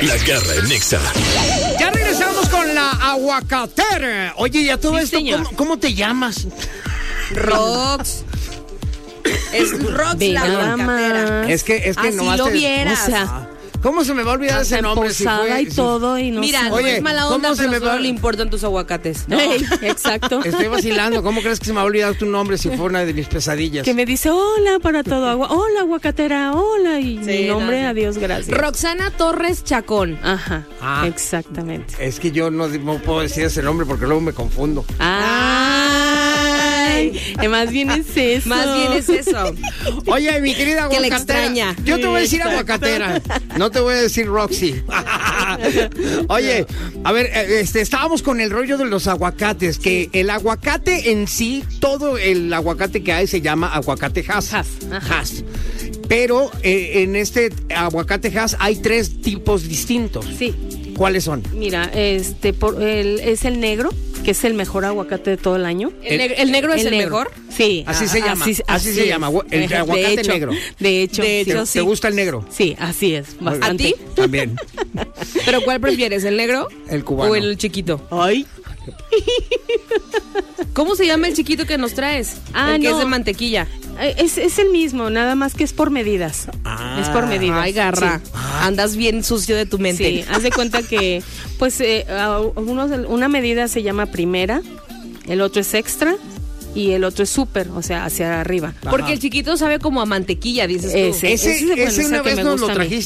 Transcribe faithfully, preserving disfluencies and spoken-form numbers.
La Garra en Nexa. Ya regresamos con la aguacatera. Oye, ya todo Sí, esto, señor. ¿cómo, cómo te llamas? Rox. Es Rox Ve la nada aguacatera. más. Es que, es que Así nomás lo te- vieras. O sea, ¿Cómo se me va a olvidar ese hasta nombre? si posada fue- y si- todo y no Mira, sé. no Oye, es mala onda, ¿cómo se pero me solo va- le importan tus aguacates. Ey, exacto. Estoy vacilando. ¿Cómo crees que se me va a olvidar tu nombre si fue una de mis pesadillas? Que me dice hola para todo agua, hola aguacatera, hola y Sí, mi nombre, no, sí. adiós, gracias. Roxana Torres Chacón. Ajá, Ah. exactamente. Es que yo no, no puedo decir ese nombre porque luego me confundo. Ay, que más bien es eso. Más bien es eso. Oye, mi querida Que le aguacatera. extraña. Yo te voy a decir Exacto. aguacatera. No te voy a decir Roxy. Oye, a ver, eh, este, estábamos con el rollo de los aguacates, que el aguacate en sí, todo el aguacate que hay se llama aguacate Hass. Hass, ajá. Hass. Pero eh, en este aguacate Hass hay tres tipos distintos. Sí, ¿Cuáles son? mira, este por el, es el negro, que es el mejor aguacate de todo el año. ¿El, neg- el negro es el, mejor? Sí. Así se llama, así se es. llama, agua- el De aguacate hecho, negro. De hecho, De sí. hecho, ¿Te, te gusta el negro? Sí, así es, bastante. ¿A ti? También. ¿Pero cuál prefieres, el negro El cubano. o el chiquito? Ay. ¿Cómo se llama el chiquito que nos traes? Ah, el que no. es de mantequilla. Eh, Es, es el mismo, nada más que es por medidas. Ah. es por medidas. Ay, garra. Sí. Andas bien sucio de tu mente. Sí, haz de cuenta que, pues, eh, a- unos- una medida se llama primera, el otro es extra y el otro es súper, o sea, hacia arriba. Porque el chiquito sabe como a mantequilla, dices tú. Ese, Ese, ese es el bueno, ese es el una que vez me nos gusta lo a mí. trajiste.